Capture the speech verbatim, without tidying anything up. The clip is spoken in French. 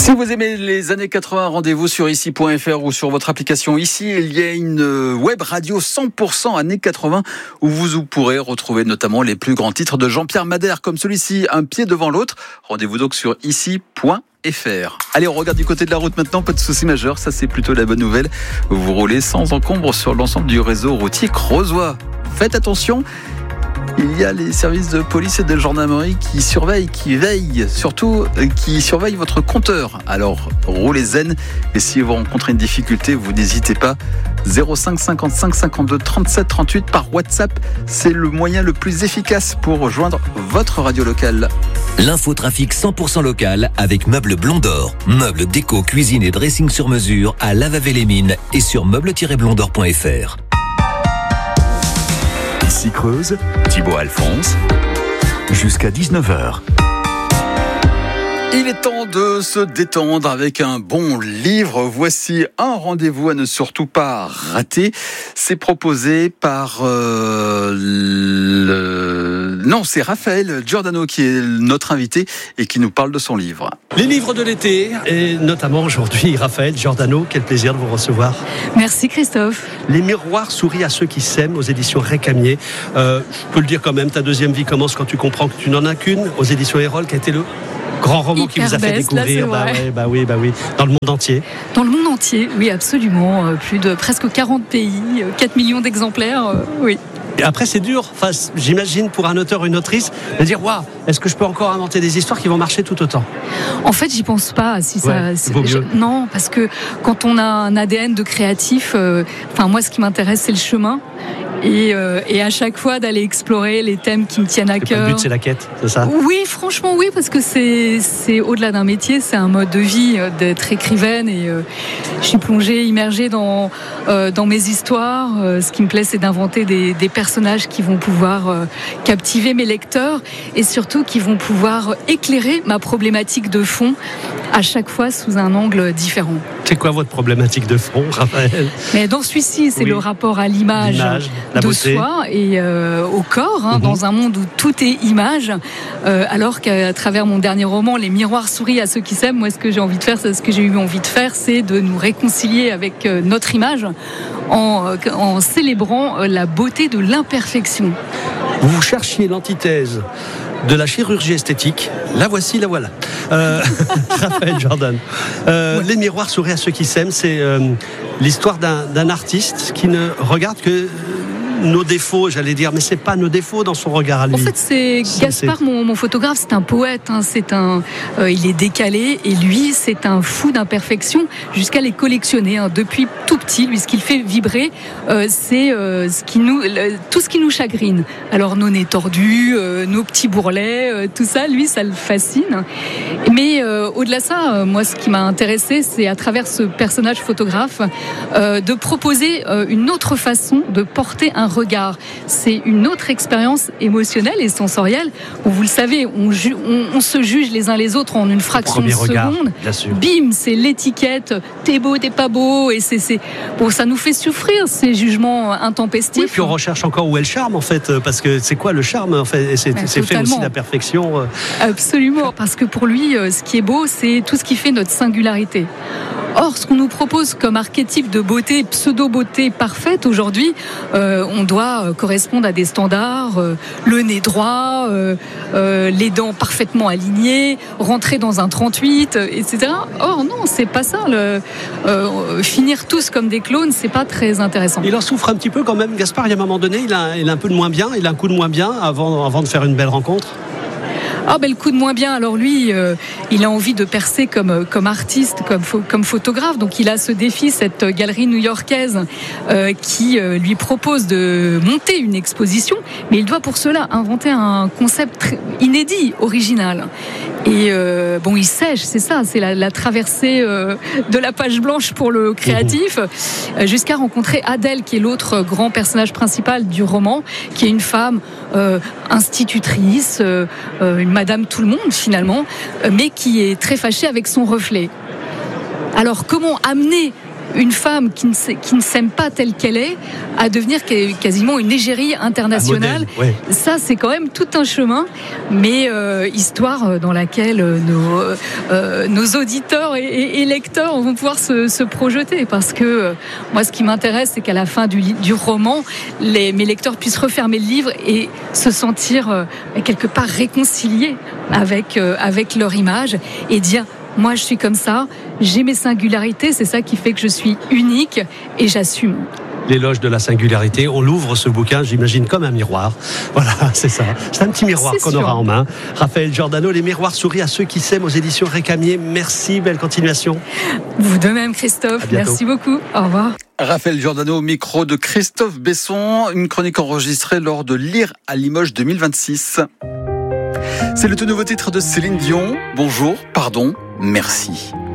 Si vous aimez les années quatre-vingts, rendez-vous sur ici point f r ou sur votre application Ici. Il y a une web radio cent pour cent années quatre-vingts où vous pourrez retrouver notamment les plus grands titres de Jean-Pierre Madère, comme celui-ci, Un pied devant l'autre. Rendez-vous donc sur ici point f r. Allez, on regarde du côté de la route maintenant, pas de soucis majeurs, ça c'est plutôt la bonne nouvelle. Vous roulez sans encombre sur l'ensemble du réseau routier creusois. Faites attention. Il y a les services de police et de gendarmerie qui surveillent, qui veillent, surtout qui surveillent votre compteur. Alors, roulez zen et si vous rencontrez une difficulté, vous n'hésitez pas. zéro cinq cinquante-cinq cinquante-deux trente-sept trente-huit par WhatsApp, c'est le moyen le plus efficace pour rejoindre votre radio locale. L'infotrafic cent pour cent local avec Meubles Blondor. Meubles, déco, cuisine et dressing sur mesure à Lavavé-les-Mines et sur meubles tiret blondor point f r. Ici Creuse, Thibaut Alphonse, jusqu'à dix-neuf heures. Il est temps de se détendre avec un bon livre. Voici un rendez-vous à ne surtout pas rater. C'est proposé par euh, le... non, c'est Raphaël Giordano qui est notre invité et qui nous parle de son livre. Les livres de l'été, et notamment aujourd'hui Raphaël Giordano, quel plaisir de vous recevoir. Merci Christophe. Les miroirs sourient à ceux qui s'aiment aux éditions Récamier. Euh, je peux le dire quand même, ta deuxième vie commence quand tu comprends que tu n'en as qu'une, aux éditions Erol, qui a été le grand roman Hyper qui vous a fait best, découvrir. là, bah, ouais, bah oui, bah oui, dans le monde entier. Dans le monde entier, oui, absolument. Euh, plus de presque quarante pays, euh, quatre millions d'exemplaires, euh, oui. Et après, c'est dur, enfin, j'imagine, pour un auteur ou une autrice, de dire waouh, est-ce que je peux encore inventer des histoires qui vont marcher tout autant ? En fait, j'y pense pas. Si ça, Ouais, c'est, vaut mieux. je, non, parce que quand on a un A D N de créatif, euh, enfin moi, ce qui m'intéresse, c'est le chemin. Et, euh, et à chaque fois d'aller explorer les thèmes qui me tiennent à C'est pas cœur. le but, c'est la quête, c'est ça ? Oui, franchement, oui, parce que c'est, c'est au-delà d'un métier, c'est un mode de vie euh, d'être écrivaine et euh, je suis plongée, immergée dans, euh, dans mes histoires. Euh, ce qui me plaît, c'est d'inventer des, des personnages qui vont pouvoir euh, captiver mes lecteurs et surtout qui vont pouvoir éclairer ma problématique de fond à chaque fois sous un angle différent. C'est quoi votre problématique de fond, Raphaël ? Mais dans celui-ci, c'est Oui. le rapport à l'image, L'image, la de beauté. soi et euh, au corps, hein, Mhm. dans un monde où tout est image, euh, alors qu'à travers mon dernier roman, Les miroirs sourient à ceux qui s'aiment, moi ce que j'ai envie de faire, c'est ce que j'ai eu envie de faire, c'est de nous réconcilier avec euh, notre image en, euh, en célébrant euh, la beauté de l'imperfection. Vous cherchiez l'antithèse de la chirurgie esthétique, la voici, la voilà. Euh, Raphaël Jordan. Euh, Les miroirs sourient à ceux qui s'aiment, c'est euh, l'histoire d'un, d'un artiste qui ne regarde que euh, nos défauts, j'allais dire, mais c'est pas nos défauts dans son regard à lui. En fait, c'est C'est- Gaspard, mon, mon photographe, c'est un poète. Hein, c'est un, euh, il est décalé et lui, c'est un fou d'imperfection jusqu'à les collectionner. Hein. Depuis tout petit, lui, ce qu'il fait vibrer, euh, c'est euh, ce qui nous, le, tout ce qui nous chagrine. Alors nos nez tordus, euh, nos petits bourrelets, euh, tout ça, lui, ça le fascine. Mais euh, au-delà de ça, euh, moi, ce qui m'a intéressé, c'est à travers ce personnage photographe euh, de proposer euh, une autre façon de porter un regard. C'est une autre expérience émotionnelle et sensorielle où, vous le savez, on, ju- on, on se juge les uns les autres en une fraction de Premier regard, seconde. bien sûr. Bim, c'est l'étiquette, t'es beau, t'es pas beau, et c'est, c'est... Bon, ça nous fait souffrir ces jugements intempestifs. Oui, puis on recherche encore où est le charme en fait, euh, parce que c'est quoi le charme en fait ? Et c'est, Ouais, c'est fait totalement. aussi la perfection. euh. Absolument, parce que pour lui, euh, ce qui est beau, c'est tout ce qui fait notre singularité. Or, ce qu'on nous propose comme archétype de beauté, pseudo-beauté parfaite aujourd'hui, euh, on doit euh, correspondre à des standards, euh, le nez droit, euh, euh, les dents parfaitement alignées, rentrer dans un trente-huit, euh, et cetera. Or, non, c'est pas ça. Le, euh, finir tous comme des clones, c'est pas très intéressant. Il en souffre un petit peu quand même, Gaspard. Il y a un moment donné, il a, il a un peu de moins bien, il a un coup de moins bien avant, avant de faire une belle rencontre. Ah ben le coup de moins bien. Alors lui, euh, il a envie de percer comme comme artiste, comme pho- comme photographe. Donc il a ce défi, cette galerie new-yorkaise euh, qui euh, lui propose de monter une exposition, mais il doit pour cela inventer un concept très inédit, original. Et euh, bon, il sèche, c'est ça, c'est la, la traversée euh, de la page blanche pour le créatif, euh, jusqu'à rencontrer Adèle, qui est l'autre grand personnage principal du roman, qui est une femme euh, institutrice, euh, euh, une Madame tout le monde finalement, euh, mais qui est très fâchée avec son reflet. Alors comment amener une femme qui ne, qui ne s'aime pas telle qu'elle est à devenir quasiment une égérie internationale. Modèle, ouais. Ça, c'est quand même tout un chemin, mais euh, histoire dans laquelle nos, euh, nos auditeurs et, et, et lecteurs vont pouvoir se, se projeter, parce que euh, moi, ce qui m'intéresse, c'est qu'à la fin du, du roman, les, mes lecteurs puissent refermer le livre et se sentir euh, quelque part réconciliés avec, euh, avec leur image et dire: moi, je suis comme ça, j'ai mes singularités, c'est ça qui fait que je suis unique et j'assume. L'éloge de la singularité, on l'ouvre ce bouquin, j'imagine, comme un miroir. Voilà, c'est ça. C'est un petit miroir c'est qu'on sûr. aura en main. Raphaël Giordano, Les Miroirs sourient à ceux qui s'aiment, aux éditions Récamier. Merci, belle continuation. Vous de même, Christophe. Merci beaucoup. Au revoir. Raphaël Giordano au micro de Christophe Besson, une chronique enregistrée lors de Lire à Limoges deux mille vingt-six. C'est le tout nouveau titre de Céline Dion. Bonjour, pardon, merci.